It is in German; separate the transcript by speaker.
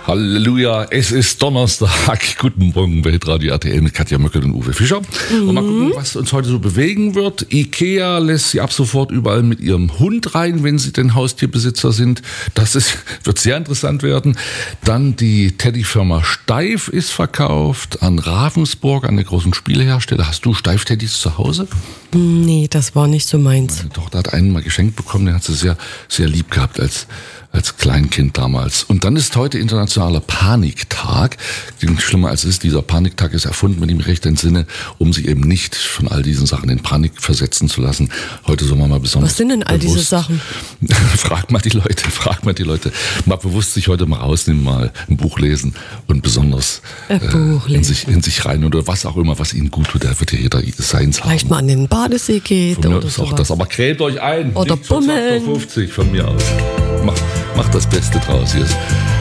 Speaker 1: Halleluja, es ist Donnerstag. Guten Morgen bei Hitradio RTL mit Katja Möckel und Uwe Fischer. Und mal gucken, was uns heute so bewegen wird. Ikea lässt sie ab sofort überall mit ihrem Hund rein, wenn sie denn Haustierbesitzer sind. Wird sehr interessant werden. Dann die Teddyfirma Steif ist verkauft an Ravensburg, an der großen Spielehersteller. Hast du Steif-Teddys zu Hause?
Speaker 2: Nee, das war nicht so meins.
Speaker 1: Meine Tochter hat einen mal geschenkt bekommen, den hat sie sehr, sehr lieb gehabt als Kleinkind damals. Und dann ist heute internationaler Paniktag. Klingt schlimmer als es ist. Dieser Paniktag ist erfunden, wenn ich mich recht entsinne, um sich eben nicht von all diesen Sachen in Panik versetzen zu lassen. Heute soll man mal besonders.
Speaker 2: Was sind denn all diese Sachen?
Speaker 1: Frag mal die Leute. Mal bewusst sich heute mal rausnehmen, mal ein Buch lesen und besonders in sich rein oder was auch immer, was ihnen gut tut. Da wird ja jeder seins haben.
Speaker 2: Vielleicht mal an den Badesee geht
Speaker 1: von mir
Speaker 2: oder
Speaker 1: ist
Speaker 2: sowas.
Speaker 1: auch das. Aber gräbt euch ein.
Speaker 2: Oder
Speaker 1: nicht für
Speaker 2: bummeln.
Speaker 1: 50 von mir aus. Macht das Beste draus. Hier ist